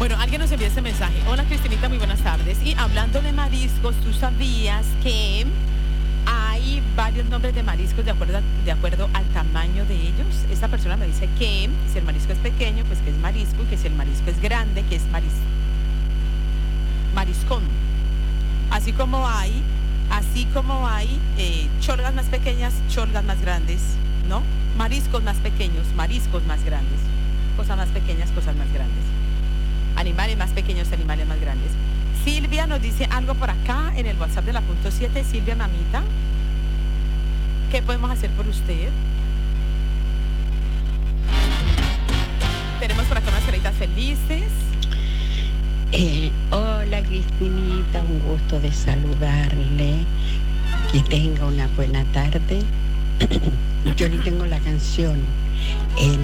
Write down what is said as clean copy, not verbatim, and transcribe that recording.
Bueno, alguien nos envía este mensaje. Hola, Cristinita, muy buenas tardes. Y hablando de mariscos, ¿tú sabías que hay varios nombres de mariscos de acuerdo al tamaño de ellos? Esta persona me dice que si el marisco es pequeño, pues que es marisco, y que si el marisco es grande, que es mariscón. Así como hay cholgas más pequeñas, cholgas más grandes, ¿no? Mariscos más pequeños, mariscos más grandes. Cosas más pequeñas, cosas más grandes. Animales más pequeños, animales más grandes. Silvia nos dice algo por acá en el WhatsApp de la punto 7. Silvia, mamita, ¿qué podemos hacer por usted? Tenemos por acá unas caritas felices. Hola, Cristinita, un gusto de saludarle. Que tenga una buena tarde. Yo le tengo la canción.